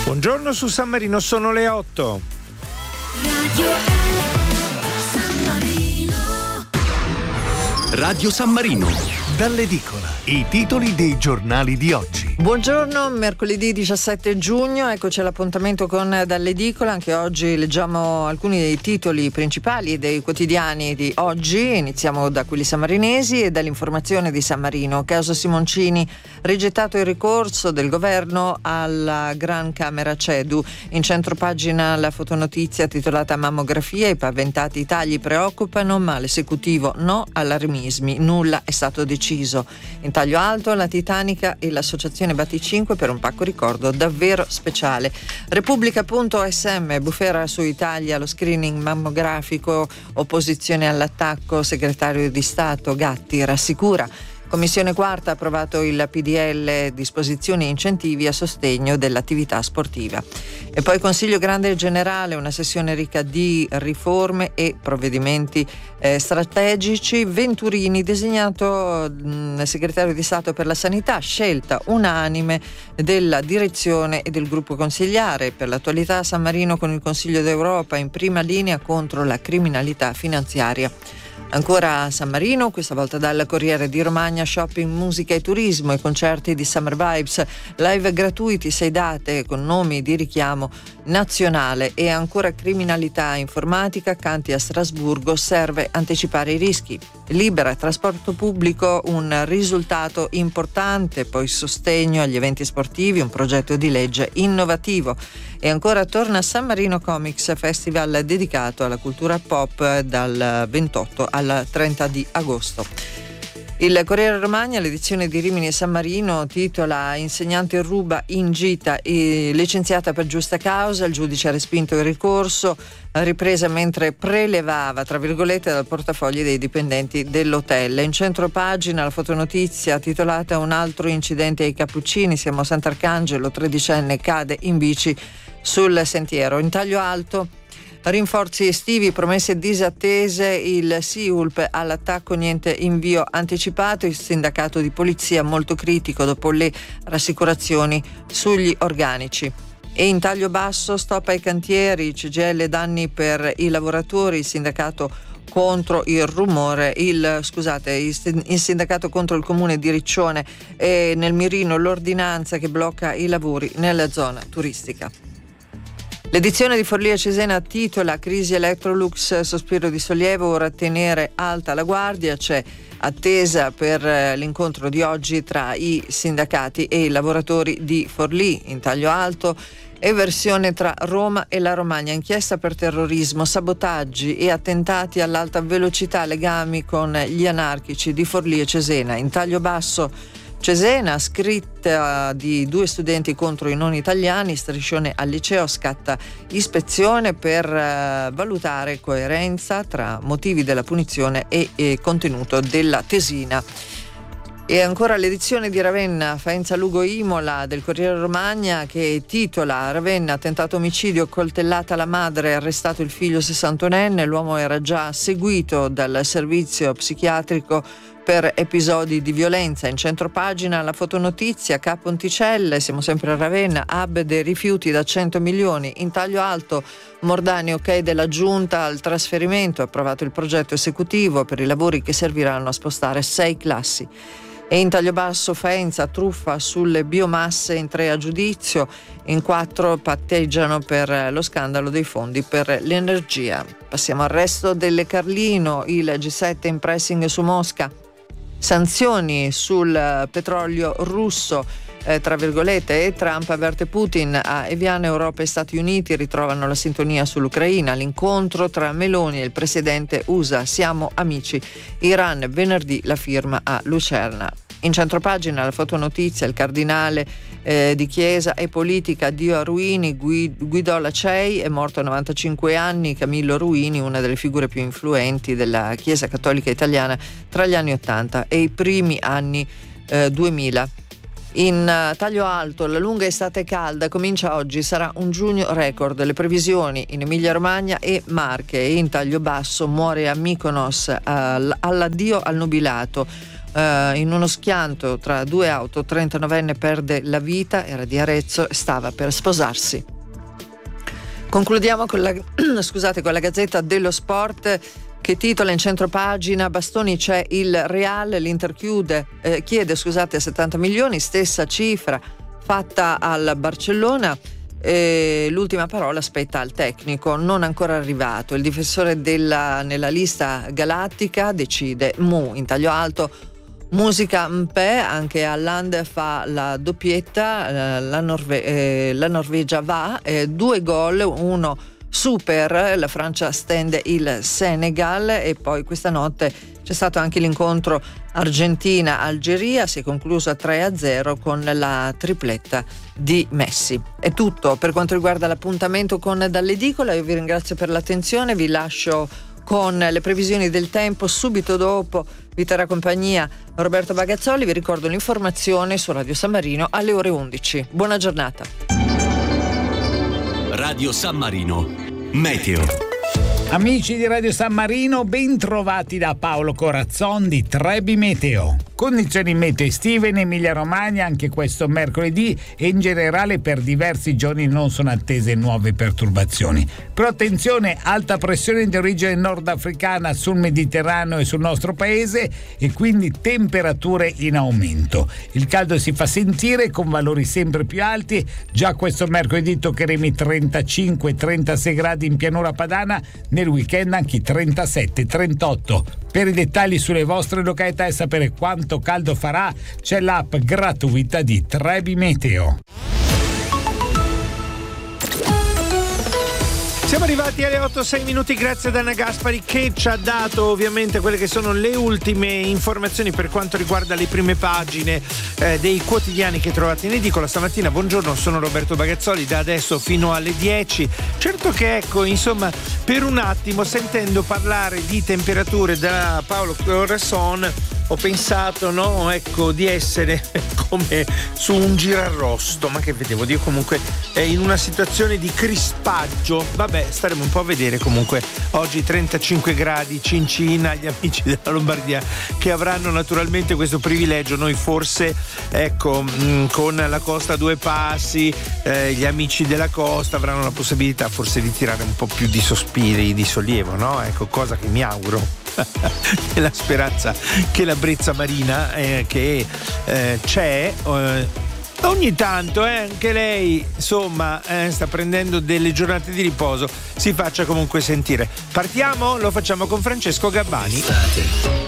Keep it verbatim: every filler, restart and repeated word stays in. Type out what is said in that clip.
Buongiorno su San Marino, sono le otto. Radio San Marino. Radio San Marino. Dall'edicola, i titoli dei giornali di oggi. Buongiorno, mercoledì diciassette giugno, eccoci all'appuntamento con Dall'edicola. Anche oggi leggiamo alcuni dei titoli principali dei quotidiani di oggi. Iniziamo da quelli sammarinesi e dall'informazione di San Marino. Caso Simoncini, rigettato il ricorso del governo alla Gran Camera Cedu. In centropagina la fotonotizia titolata Mammografia, i paventati tagli preoccupano ma l'esecutivo no allarmismi, nulla è stato deciso. In taglio alto la Titanica e l'associazione Batticinque per un pacco ricordo davvero speciale. Repubblica.sm, bufera su Italia, lo screening mammografico, opposizione all'attacco, segretario di Stato Gatti rassicura. Commissione quarta ha approvato il P D L, disposizioni e incentivi a sostegno dell'attività sportiva. E poi Consiglio Grande Generale, una sessione ricca di riforme e provvedimenti eh, strategici. Venturini, designato mh, segretario di Stato per la Sanità, scelta unanime della direzione e del gruppo consigliare. Per l'attualità San Marino con il Consiglio d'Europa in prima linea contro la criminalità finanziaria. Ancora a San Marino, questa volta dal Corriere di Romagna, shopping, musica e turismo e concerti di Summer Vibes, live gratuiti, sei date con nomi di richiamo nazionale. E ancora criminalità informatica, canti a Strasburgo, serve anticipare i rischi. Libera, trasporto pubblico, un risultato importante, poi sostegno agli eventi sportivi, un progetto di legge innovativo. E ancora torna San Marino Comics, festival dedicato alla cultura pop dal ventotto al trenta di agosto. Il Corriere Romagna, l'edizione di Rimini e San Marino, titola Insegnante ruba in gita e licenziata per giusta causa, il giudice ha respinto il ricorso, ripresa mentre prelevava, tra virgolette, dal portafogli dei dipendenti dell'hotel. In centro pagina la fotonotizia titolata Un altro incidente ai Cappuccini, siamo a Sant'Arcangelo, tredicenne cade in bici sul sentiero. In taglio alto, rinforzi estivi, promesse disattese, il SIULP all'attacco, niente invio anticipato, il sindacato di polizia molto critico dopo le rassicurazioni sugli organici. E in taglio basso, stop ai cantieri, C G I L danni per i lavoratori, il sindacato contro il rumore, il scusate, il, il sindacato contro il comune di Riccione e nel mirino l'ordinanza che blocca i lavori nella zona turistica. L'edizione di Forlì Cesena titola Crisi Electrolux, sospiro di sollievo, ora tenere alta la guardia, c'è attesa per l'incontro di oggi tra i sindacati e i lavoratori di Forlì. In taglio alto, eversione tra Roma e la Romagna, inchiesta per terrorismo, sabotaggi e attentati all'alta velocità, legami con gli anarchici di Forlì e Cesena. In taglio basso, Cesena, scritta di due studenti contro i non italiani, striscione al liceo, scatta ispezione per uh, valutare coerenza tra motivi della punizione e, e contenuto della tesina. E ancora l'edizione di Ravenna, Faenza Lugo Imola del Corriere Romagna, che titola Ravenna, tentato omicidio, coltellata la madre, arrestato il figlio sessantunenne, l'uomo era già seguito dal servizio psichiatrico per episodi di violenza. In centropagina la fotonotizia, K. Ponticelle, siamo sempre a Ravenna, hub dei rifiuti da cento milioni. In taglio alto, Mordani, ok della giunta al trasferimento, approvato il progetto esecutivo per i lavori che serviranno a spostare sei classi. E in taglio basso, Faenza, truffa sulle biomasse, in tre a giudizio, in quattro patteggiano per lo scandalo dei fondi per l'energia. Passiamo al resto delle Carlino, il G sette in pressing su Mosca, sanzioni sul petrolio russo, eh, tra virgolette, e Trump avverte Putin, a Evian Europa e Stati Uniti ritrovano la sintonia sull'Ucraina, l'incontro tra Meloni e il presidente U S A, siamo amici, Iran venerdì la firma a Lucerna. In centropagina la fotonotizia, il cardinale eh, di Chiesa e politica, Dio a Ruini, guidò la C E I, è morto a novantacinque anni, Camillo Ruini, una delle figure più influenti della Chiesa cattolica italiana tra gli anni ottanta e i primi anni eh, duemila. In uh, taglio alto, la lunga estate calda comincia oggi, sarà un giugno record, le previsioni in Emilia Romagna e Marche. E in taglio basso, muore a Mykonos, uh, all'addio al nubilato, eh, in uno schianto tra due auto, trentanovenne perde la vita, era di Arezzo e stava per sposarsi. Concludiamo con la, scusate, con la Gazzetta dello Sport, che titola in centropagina: Bastoni c'è il Real, l'Inter chiude, eh, chiede scusate settanta milioni, stessa cifra fatta al Barcellona. E l'ultima parola spetta al tecnico, non ancora arrivato. Il difensore della, nella lista galattica decide. Mu in taglio alto, musica Mpe, anche Haaland fa la doppietta, la, Norve- eh, la Norvegia va, eh, due gol, uno super, la Francia stende il Senegal. E poi questa notte c'è stato anche l'incontro Argentina-Algeria, si è concluso a tre a zero con la tripletta di Messi. È tutto per quanto riguarda l'appuntamento con Dall'Edicola. Io vi ringrazio per l'attenzione, vi lascio con le previsioni del tempo. Subito dopo vi terrà compagnia Roberto Bagazzoli. Vi ricordo l'informazione su Radio San Marino alle ore undici. Buona giornata. Radio San Marino Meteo. Amici di Radio San Marino, ben trovati da Paolo Corazzon di Trebi Meteo. Condizioni meteo estive in Emilia-Romagna anche questo mercoledì e in generale per diversi giorni non sono attese nuove perturbazioni. Però attenzione, alta pressione di origine nordafricana sul Mediterraneo e sul nostro paese e quindi temperature in aumento. Il caldo si fa sentire con valori sempre più alti. Già questo mercoledì toccheremo i trentacinque trentasei gradi in pianura padana, nel weekend anche i trentasette trentotto. Per i dettagli sulle vostre località e sapere quanto caldo farà, c'è l'app gratuita di Trebi Meteo. Siamo arrivati alle otto e sei minuti, grazie ad Anna Gaspari che ci ha dato ovviamente quelle che sono le ultime informazioni per quanto riguarda le prime pagine eh, dei quotidiani che trovate in edicola stamattina. Buongiorno, sono Roberto Bagazzoli, da adesso fino alle dieci. Certo che ecco, insomma, per un attimo sentendo parlare di temperature da Paolo Corazzon ho pensato, no, ecco, di essere come su un girarrosto, ma che vedevo, io comunque è in una situazione di crispaggio. Vabbè, staremo un po' a vedere. Comunque oggi trentacinque gradi, cincina, gli amici della Lombardia che avranno naturalmente questo privilegio. Noi forse, ecco, mh, con la Costa a due passi, eh, gli amici della costa avranno la possibilità forse di tirare un po' più di sospiri, di sollievo, no? Ecco, cosa che mi auguro. Nella speranza che la brezza marina eh, che eh, c'è eh, ogni tanto eh, anche lei insomma eh, sta prendendo delle giornate di riposo, si faccia comunque sentire. Partiamo, lo facciamo con Francesco Gabbani.